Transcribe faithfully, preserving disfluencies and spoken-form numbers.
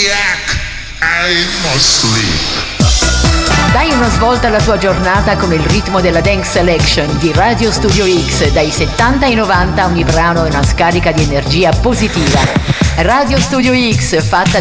Yak, I must sleep. Dai una svolta alla tua giornata con il ritmo della Dance Selection di Radio Studio X. Dai settanta ai novanta ogni brano è una scarica di energia positiva. Radio Studio X, fatta